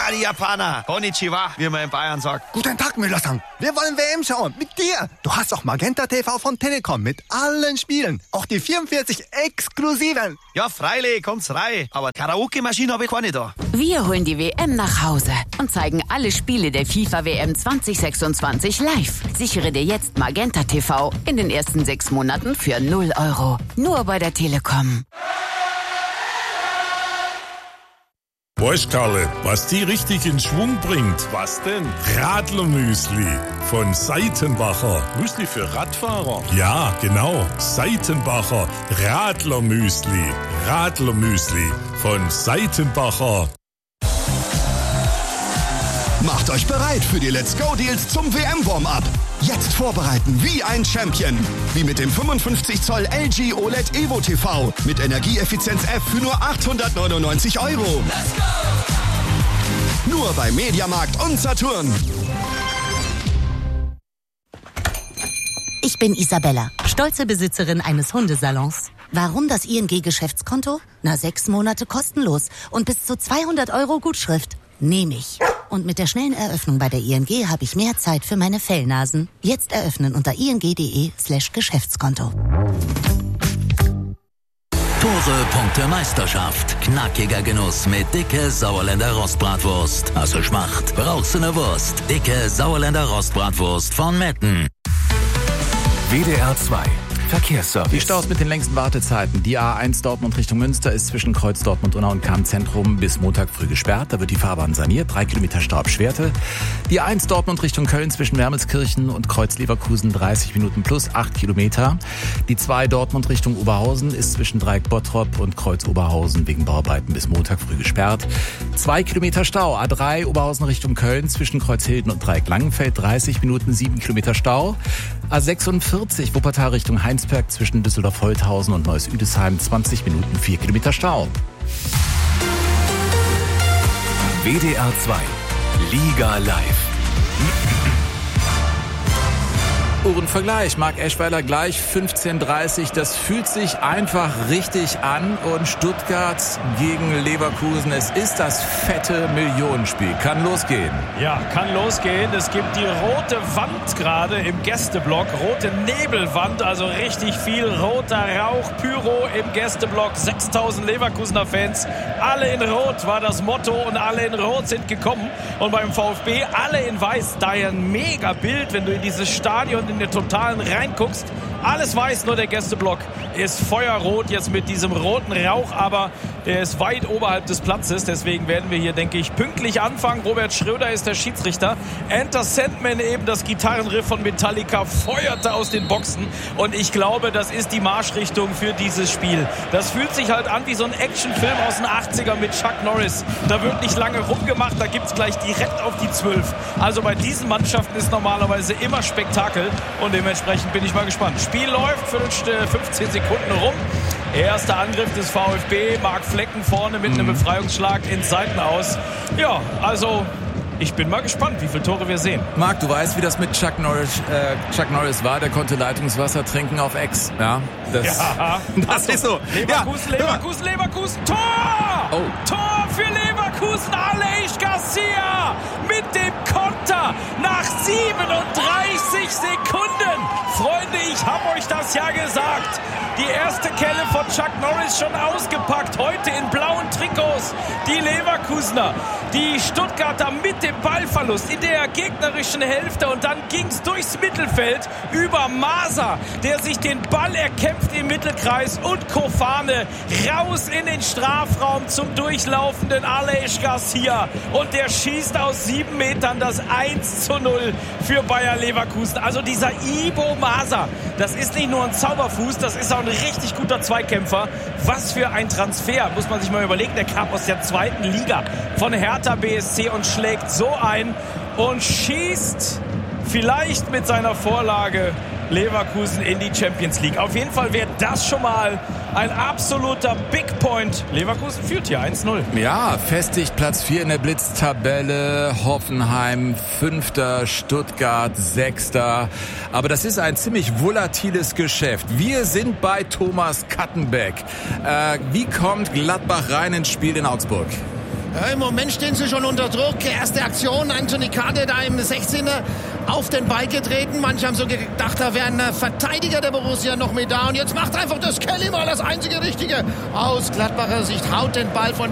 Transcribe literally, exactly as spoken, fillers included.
Ah, die Japaner. Konnichiwa, wie man in Bayern sagt. Guten Tag, Müller-san. Wir wollen W M schauen. Mit dir. Du hast doch Magenta T V von Telekom mit allen Spielen. Auch die vierundvierzig exklusiven. Ja, freilich, kommt's rein. Aber Karaoke-Maschine habe ich keine da. Wir holen die W M nach Hause und zeigen alle Spiele der FIFA W M zwanzig sechsundzwanzig live. Sichere dir jetzt Magenta T V in den ersten sechs Monaten für null Euro. Nur bei der Telekom. Weißt, Karle, was die richtig in Schwung bringt? Was denn? Radlermüsli von Seitenbacher. Müsli für Radfahrer? Ja, genau. Seitenbacher Radlermüsli. Radlermüsli von Seitenbacher. Macht euch bereit für die Let's Go Deals zum W M-Warm-Up. Jetzt vorbereiten wie ein Champion. Wie mit dem fünfundfünfzig Zoll L G O L E D Evo T V mit Energieeffizienz F für nur achthundertneunundneunzig Euro. Let's go! Nur bei Mediamarkt und Saturn. Ich bin Isabella, stolze Besitzerin eines Hundesalons. Warum das I N G-Geschäftskonto? Na, sechs Monate kostenlos und bis zu zweihundert Euro Gutschrift. Nehme ich. Und mit der schnellen Eröffnung bei der I N G habe ich mehr Zeit für meine Fellnasen. Jetzt eröffnen unter ing.de slash Geschäftskonto. Tore, Punkte, Meisterschaft. Knackiger Genuss mit dicke Sauerländer Rostbratwurst. Also Schmacht. Brauchst du ne Wurst? Dicke Sauerländer Rostbratwurst von Metten. W D R zwei Verkehrsservice. Die Staus mit den längsten Wartezeiten. Die A eins Dortmund Richtung Münster ist zwischen Kreuz Dortmund-Unna und Kahn-Zentrum bis Montag früh gesperrt. Da wird die Fahrbahn saniert. Drei Kilometer Stau ab Schwerte. Die A eins Dortmund Richtung Köln zwischen Wermelskirchen und Kreuz Leverkusen dreißig Minuten plus acht Kilometer. Die zwei Dortmund Richtung Oberhausen ist zwischen Dreieck Bottrop und Kreuz Oberhausen wegen Bauarbeiten bis Montag früh gesperrt. Zwei Kilometer Stau. A drei Oberhausen Richtung Köln zwischen Kreuz Hilden und Dreieck Langenfeld dreißig Minuten, sieben Kilometer Stau. A sechsundvierzig Wuppertal Richtung Heinsberg zwischen Düsseldorf-Holthausen und Neuss-Üdesheim zwanzig Minuten, vier Kilometer Stau. W D R zwei Liga live. Uhrenvergleich. Marc Eschweiler gleich fünfzehn Uhr dreißig. Das fühlt sich einfach richtig an. Und Stuttgart gegen Leverkusen. Es ist das fette Millionenspiel. Kann losgehen. Ja, kann losgehen. Es gibt die rote Wand gerade im Gästeblock. Rote Nebelwand, also richtig viel roter Rauch. Pyro im Gästeblock. sechstausend Leverkusener Fans. Alle in Rot war das Motto und alle in Rot sind gekommen. Und beim VfB alle in Weiß. Daher ein mega Bild, wenn du in dieses Stadion in den Totalen reinguckst. Alles weiß, nur der Gästeblock ist feuerrot jetzt mit diesem roten Rauch, aber der ist weit oberhalb des Platzes. Deswegen werden wir hier, denke ich, pünktlich anfangen. Robert Schröder ist der Schiedsrichter. Enter Sandman, eben das Gitarrenriff von Metallica, feuerte aus den Boxen. Und ich glaube, das ist die Marschrichtung für dieses Spiel. Das fühlt sich halt an wie so ein Actionfilm aus den achtzigern mit Chuck Norris. Da wird nicht lange rumgemacht, da gibt es gleich direkt auf die zwölf. Also bei diesen Mannschaften ist normalerweise immer Spektakel. Und dementsprechend bin ich mal gespannt. Spiel läuft, fünfzehn Sekunden rum. Erster Angriff des VfB. Marc Flecken vorne mit einem Befreiungsschlag ins Seitenaus. Ja, also ich bin mal gespannt, wie viele Tore wir sehen. Marc, du weißt, wie das mit Chuck Norris, äh, Chuck Norris war. Der konnte Leitungswasser trinken auf Ex. Ja, das, ja, das ist so. Leverkusen, ja. Leverkusen, Leverkusen. Tor! Oh. Tor für Leverkusen. Aleix Garcia mit dem Konter nach siebenunddreißig Sekunden. Freunde, ich habe euch das ja gesagt. Die erste Kelle von Chuck Norris schon ausgepackt. Heute in blauen Trikots. Die Leverkusener, die Stuttgarter mit dem Ballverlust in der gegnerischen Hälfte. Und dann ging es durchs Mittelfeld über Maser, der sich den Ball erkämpft im Mittelkreis. Und Kofane raus in den Strafraum zum durchlaufenden Aleix Garcia. Und der schießt aus sieben Metern das eins zu null für Bayer Leverkusen. Also dieser Ibo Maser, das ist nicht nur ein Zauberfuß, das ist auch ein richtig guter Zweikämpfer. Was für ein Transfer, muss man sich mal überlegen. Der kam aus der zweiten Liga von Hertha B S C und schlägt so ein und schießt vielleicht mit seiner Vorlage Leverkusen in die Champions League. Auf jeden Fall wäre das schon mal ein absoluter Big Point. Leverkusen führt hier eins null. Ja, festigt Platz vier in der Blitztabelle. Hoffenheim Fünfter, Stuttgart Sechster. Aber das ist ein ziemlich volatiles Geschäft. Wir sind bei Thomas Kattenbeck. Äh, wie kommt Gladbach rein ins Spiel in Augsburg? Ja, im Moment stehen sie schon unter Druck. Erste Aktion, Anthony Kade da im sechzehner auf den Ball getreten. Manche haben so gedacht, da wären Verteidiger der Borussia noch mit da. Und jetzt macht einfach das Kelly mal das einzige Richtige. Aus Gladbacher Sicht haut den Ball von